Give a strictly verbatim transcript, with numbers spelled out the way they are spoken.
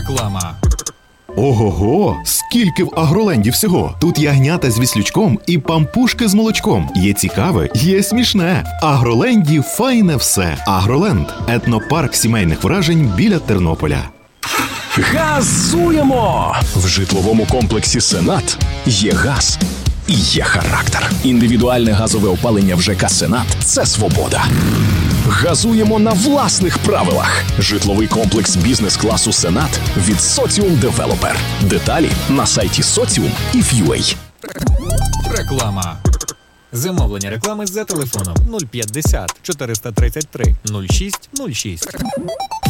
Реклама. Ого-го, скільки в Агроленді всього. Тут ягнята з віслючком і пампушки з молочком. Є цікаве, є смішне. В Агроленді файне все. Агроленд – етнопарк сімейних вражень біля Тернополя. Газуємо! В житловому комплексі «Сенат» є газ і є характер. Індивідуальне газове опалення в ЖК «Сенат» – це свобода. Газуємо на власних правилах. Житловий комплекс бізнес-класу «Сенат» від Соціум Девелопер. Деталі на сайті Соціум і Ф'юей. Реклама. Замовлення реклами за телефоном нуль п'ятдесят чотириста тридцять три нуль шість нуль шість.